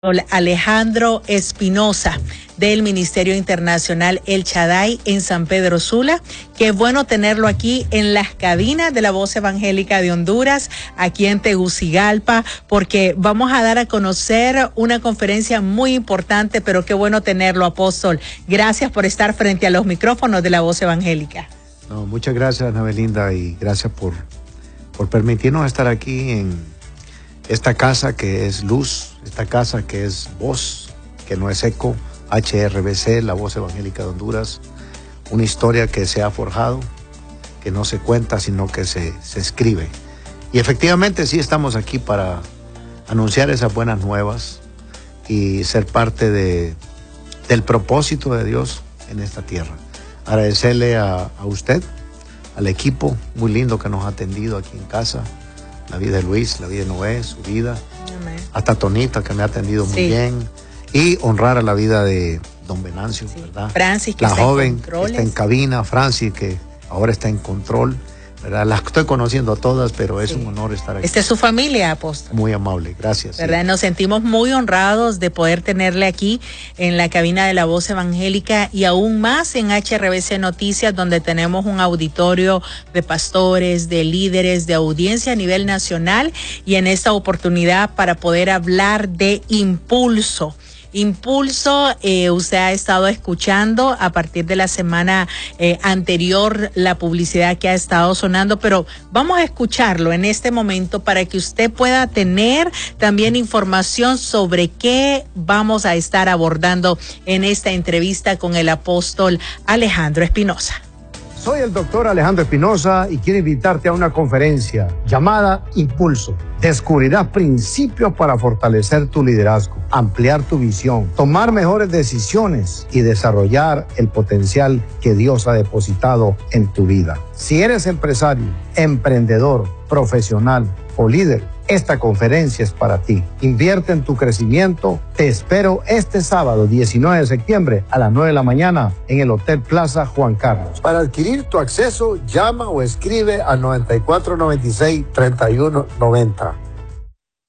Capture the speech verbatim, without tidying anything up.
Alejandro Espinosa del Ministerio Internacional El Shaddai en San Pedro Sula. Qué bueno tenerlo aquí en las cabinas de la Voz Evangélica de Honduras, aquí en Tegucigalpa, porque vamos a dar a conocer una conferencia muy importante, pero qué bueno tenerlo, apóstol. Gracias por estar frente a los micrófonos de la Voz Evangélica. No, muchas gracias, Ana Belinda, y gracias por, por permitirnos estar aquí en esta casa que es luz, esta casa que es voz, que no es eco, H R B C, la Voz Evangélica de Honduras, una historia que se ha forjado, que no se cuenta, sino que se, se escribe. Y efectivamente sí estamos aquí para anunciar esas buenas nuevas y ser parte de, del propósito de Dios en esta tierra. Agradecerle a, a usted, al equipo muy lindo que nos ha atendido aquí en casa, la vida de Luis, la vida de Noé, su vida, amén. Hasta Tonita, que me ha atendido muy sí. bien, y honrar a la vida de don Venancio, sí. ¿verdad? Francis, que la está joven en que está en cabina, Francis, que ahora está en control, ¿verdad? Las estoy conociendo a todas, pero es sí. un honor estar aquí. Esta es su familia, apóstol. Muy amable, gracias. ¿Verdad? Sí. Nos sentimos muy honrados de poder tenerle aquí en la cabina de la Voz Evangélica y aún más en H R B C Noticias, donde tenemos un auditorio de pastores, de líderes, de audiencia a nivel nacional, y en esta oportunidad para poder hablar de impulso. Impulso, eh, usted ha estado escuchando a partir de la semana eh, anterior la publicidad que ha estado sonando, pero vamos a escucharlo en este momento para que usted pueda tener también información sobre qué vamos a estar abordando en esta entrevista con el apóstol Alejandro Espinosa. Soy el doctor Alejandro Espinosa y quiero invitarte a una conferencia llamada Impulso. Descubrirás principios para fortalecer tu liderazgo, ampliar tu visión, tomar mejores decisiones y desarrollar el potencial que Dios ha depositado en tu vida. Si eres empresario, emprendedor, profesional o líder, esta conferencia es para ti. Invierte en tu crecimiento. Te espero este sábado diecinueve de septiembre a las nueve de la mañana en el Hotel Plaza Juan Carlos. Para adquirir tu acceso, llama o escribe al noventa y cuatro noventa y seis treinta y uno noventa.